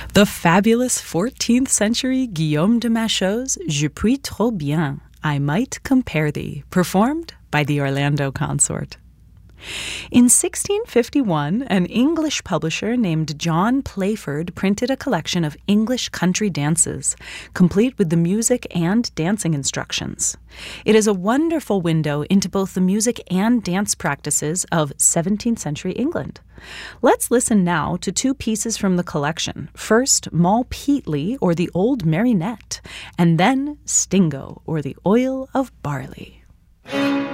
The fabulous 14th century Guillaume de Machaut's Je puis trop bien, I might compare thee, performed by the Orlando Consort. In 1651, an English publisher named John Playford printed a collection of English country dances, complete with the music and dancing instructions. It is a wonderful window into both the music and dance practices of 17th century England. Let's listen now to two pieces from the collection. First, Moll Peatly, or the Old Marionette, and then Stingo, or the Oil of Barley.